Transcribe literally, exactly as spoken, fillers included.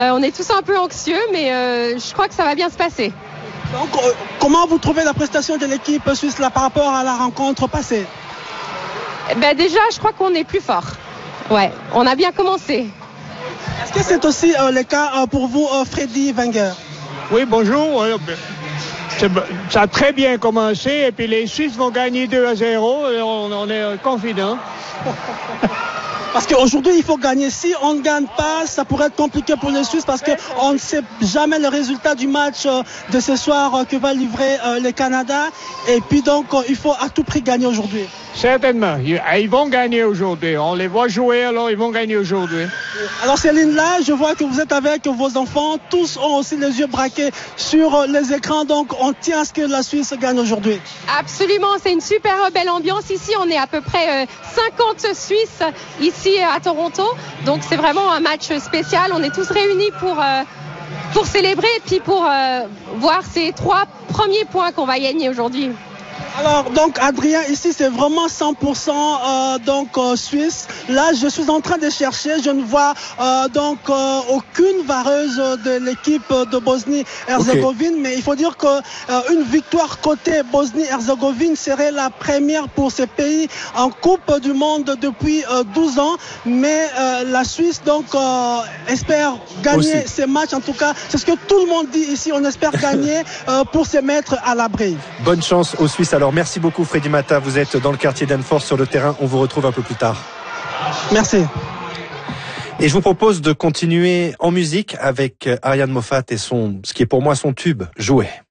Euh, on est tous un peu anxieux, mais euh, je crois que ça va bien se passer. Donc, euh, comment vous trouvez la prestation de l'équipe suisse là, par rapport à la rencontre passée? Ben déjà, je crois qu'on est plus fort. Ouais, on a bien commencé. Est-ce que c'est aussi euh, le cas euh, pour vous, euh, Freddy Wenger? Oui, bonjour. Ça a très bien commencé et puis les Suisses vont gagner deux à zéro et on, on est confident. Parce qu'aujourd'hui, il faut gagner. Si on ne gagne pas, ça pourrait être compliqué pour les Suisses parce qu'on ne sait jamais le résultat du match de ce soir que va livrer le Canada. Et puis donc, il faut à tout prix gagner aujourd'hui. Certainement. Ils vont gagner aujourd'hui. On les voit jouer, alors ils vont gagner aujourd'hui. Alors Céline, là, je vois que vous êtes avec vos enfants. Tous ont aussi les yeux braqués sur les écrans. Donc, on tient à ce que la Suisse gagne aujourd'hui. Absolument. C'est une super belle ambiance. Ici, on est à peu près cinquante Suisses ici à Toronto. Donc, c'est vraiment un match spécial. On est tous réunis pour, euh, pour célébrer et puis pour euh, voir ces trois premiers points qu'on va gagner aujourd'hui. Alors donc Adrien, ici c'est vraiment cent pour cent euh, donc euh, suisse. Là je suis en train de chercher, je ne vois euh, donc euh, aucune vareuse de l'équipe de Bosnie-Herzégovine, okay. Mais il faut dire que euh, une victoire côté Bosnie-Herzégovine serait la première pour ce pays en Coupe du Monde depuis euh, douze ans. Mais euh, la Suisse donc euh, espère gagner ces matchs. En tout cas, c'est ce que tout le monde dit ici. On espère gagner euh, pour se mettre à l'abri. Bonne chance aux Suisses. Alors merci beaucoup Freddy Mata, vous êtes dans le quartier d'Anfors sur le terrain, on vous retrouve un peu plus tard. Merci. Et je vous propose de continuer en musique avec Ariane Moffat et son, ce qui est pour moi son tube, Jouet.